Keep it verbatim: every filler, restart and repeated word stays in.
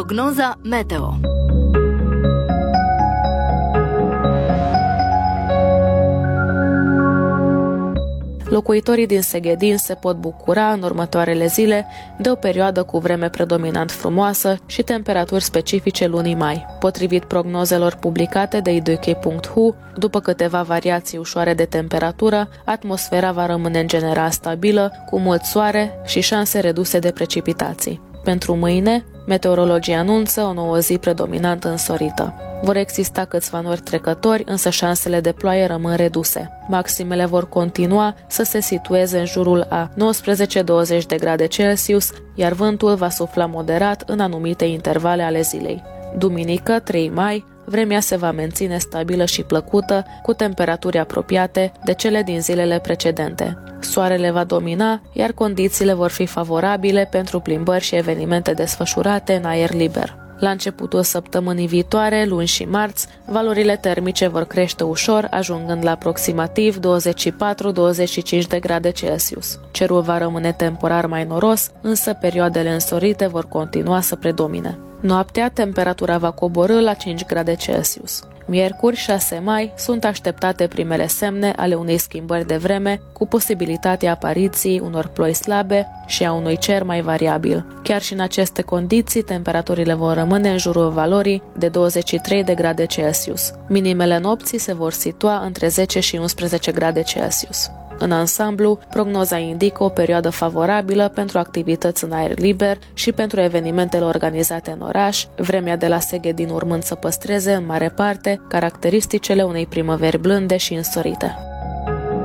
Prognoza meteo. Locuitorii din Seghedin se pot bucura în următoarele zile de o perioadă cu vreme predominant frumoasă și temperaturi specifice lunii mai. Potrivit prognozelor publicate de i d k punct h u, după câteva variații ușoare de temperatură, atmosfera va rămâne în general stabilă, cu mult soare și șanse reduse de precipitații. Pentru mâine, meteorologii anunță o nouă zi predominant însorită. Vor exista câțiva nori trecători, însă șansele de ploaie rămân reduse. Maximele vor continua să se situeze în jurul a nouăsprezece douăzeci de grade Celsius, iar vântul va sufla moderat în anumite intervale ale zilei. Duminică, trei mai, vremea se va menține stabilă și plăcută, cu temperaturi apropiate de cele din zilele precedente. Soarele va domina, iar condițiile vor fi favorabile pentru plimbări și evenimente desfășurate în aer liber. La începutul săptămânii viitoare, luni și marți, valorile termice vor crește ușor, ajungând la aproximativ douăzeci și patru douăzeci și cinci de grade Celsius. Cerul va rămâne temporar mai noros, însă perioadele însorite vor continua să predomine. Noaptea, temperatura va coborî la cinci grade Celsius. Miercuri, șase mai, sunt așteptate primele semne ale unei schimbări de vreme, cu posibilitatea apariției unor ploi slabe și a unui cer mai variabil. Chiar și în aceste condiții, temperaturile vor rămâne în jurul valorii de douăzeci și trei de grade Celsius. Minimele nopții se vor situa între zece și unsprezece grade Celsius. În ansamblu, prognoza indică o perioadă favorabilă pentru activități în aer liber și pentru evenimentele organizate în oraș, vremea de la Seghedin urmând să păstreze în mare parte caracteristicile unei primăveri blânde și însorite.